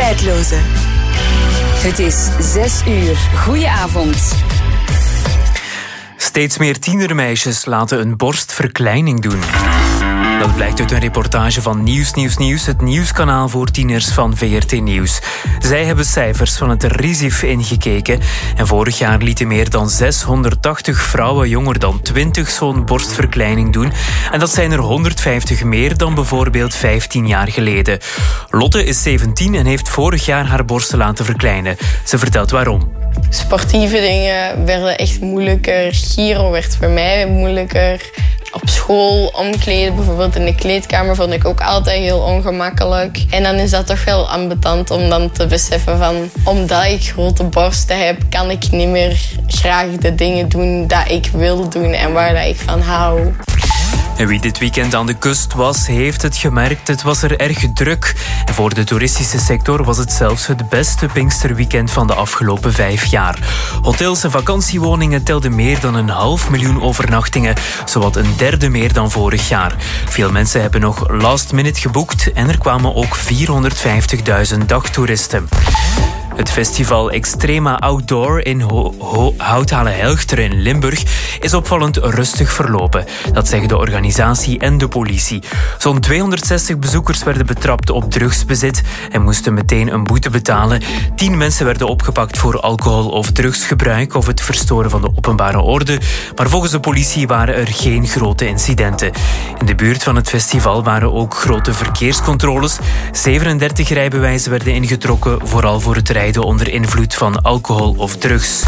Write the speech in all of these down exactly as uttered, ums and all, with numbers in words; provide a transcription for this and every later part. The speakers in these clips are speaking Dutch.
Tijdloze. Het is zes uur. Goedenavond. Steeds meer tienermeisjes laten een borstverkleining doen. Dat blijkt uit een reportage van Nieuws Nieuws Nieuws, het nieuwskanaal voor tieners van V R T Nieuws. Zij hebben cijfers van het RISIF ingekeken en vorig jaar lieten meer dan zeshonderdtachtig vrouwen jonger dan twintig zo'n borstverkleining doen. En dat zijn er honderdvijftig meer dan bijvoorbeeld vijftien jaar geleden. Lotte is zeventien en heeft vorig jaar haar borsten laten verkleinen. Ze vertelt waarom. Sportieve dingen werden echt moeilijker. Giro werd voor mij moeilijker. Op school omkleden, bijvoorbeeld in de kleedkamer, vond ik ook altijd heel ongemakkelijk. En dan is dat toch wel ambetant om dan te beseffen van, omdat ik grote borsten heb, kan ik niet meer graag de dingen doen dat ik wil doen en waar dat ik van hou. En wie dit weekend aan de kust was, heeft het gemerkt. Het was er erg druk. En voor de toeristische sector was het zelfs het beste Pinksterweekend van de afgelopen vijf jaar. Hotels en vakantiewoningen telden meer dan een half miljoen overnachtingen, zowat een derde meer dan vorig jaar. Veel mensen hebben nog last minute geboekt en er kwamen ook vierhonderdvijftigduizend dagtoeristen. Het festival Extrema Outdoor in Ho- Ho- Houthalen-Helchter in Limburg is opvallend rustig verlopen. Dat zeggen de organisatie en de politie. Zo'n tweehonderdzestig bezoekers werden betrapt op drugsbezit en moesten meteen een boete betalen. Tien mensen werden opgepakt voor alcohol- of drugsgebruik of het verstoren van de openbare orde. Maar volgens de politie waren er geen grote incidenten. In de buurt van het festival waren ook grote verkeerscontroles. zevenendertig rijbewijzen werden ingetrokken, vooral voor het rijden onder invloed van alcohol of drugs.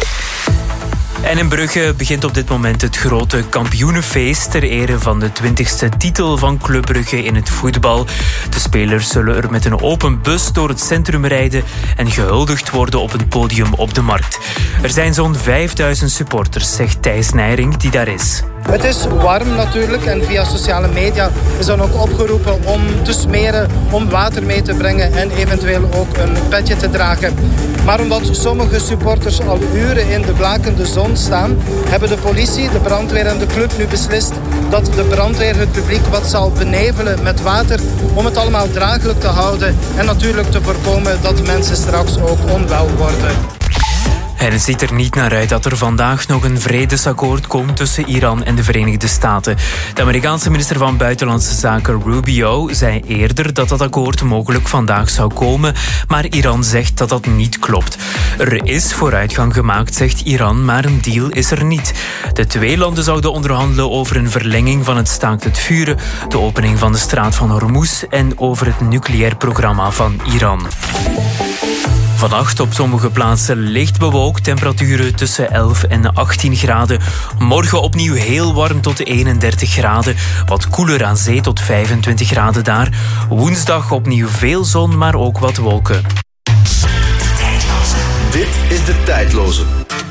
En in Brugge begint op dit moment het grote kampioenenfeest ter ere van de twintigste titel van Club Brugge in het voetbal. De spelers zullen er met een open bus door het centrum rijden en gehuldigd worden op een podium op de markt. Er zijn zo'n vijfduizend supporters, zegt Thijs Nijring, die daar is. Het is warm natuurlijk en via sociale media is dan ook opgeroepen om te smeren, om water mee te brengen en eventueel ook een petje te dragen. Maar omdat sommige supporters al uren in de blakende zon staan, hebben de politie, de brandweer en de club nu beslist dat de brandweer het publiek wat zal benevelen met water om het allemaal draaglijk te houden en natuurlijk te voorkomen dat mensen straks ook onwel worden. En het ziet er niet naar uit dat er vandaag nog een vredesakkoord komt tussen Iran en de Verenigde Staten. De Amerikaanse minister van Buitenlandse Zaken Rubio zei eerder dat dat akkoord mogelijk vandaag zou komen, maar Iran zegt dat dat niet klopt. Er is vooruitgang gemaakt, zegt Iran, maar een deal is er niet. De twee landen zouden onderhandelen over een verlenging van het staakt het vuren, de opening van de straat van Hormuz en over het nucleair programma van Iran. Vannacht op sommige plaatsen licht bewolkt, temperaturen tussen elf en achttien graden. Morgen opnieuw heel warm tot eenendertig graden. Wat koeler aan zee tot vijfentwintig graden daar. Woensdag opnieuw veel zon, maar ook wat wolken. Dit is de Tijdloze.